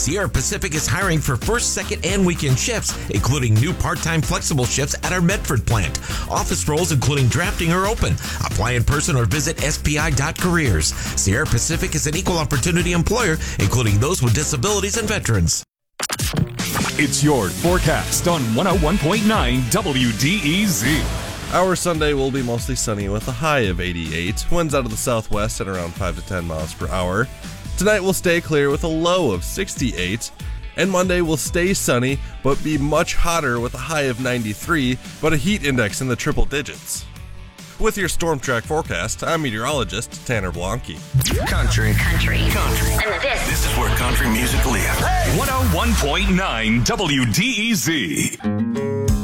Sierra Pacific is hiring for first, second, and weekend shifts, including new part-time flexible shifts at our Medford plant. Office roles, including drafting, are open. Apply in person or visit spi.careers. Sierra Pacific is an equal opportunity employer, including those with disabilities and veterans. It's your forecast on 101.9 WDEZ. Our Sunday will be mostly sunny with a high of 88. Winds out of the southwest at around 5 to 10 miles per hour. Tonight will stay clear with a low of 68. And Monday will stay sunny, but be much hotter with a high of 93, but a heat index in the triple digits. With your Storm Track forecast, I'm meteorologist Tanner Blanke. Country. And This is where country music lives. 101.9 WDEZ.